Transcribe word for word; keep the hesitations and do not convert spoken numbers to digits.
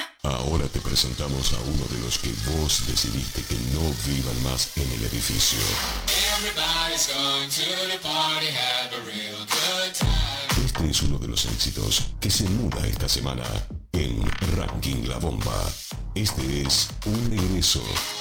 Ahora te presentamos a uno de los que vos decidiste que no vivan más en el edificio. Este es uno de los éxitos que se muda esta semana en Ranking La Bomba. Este es un regreso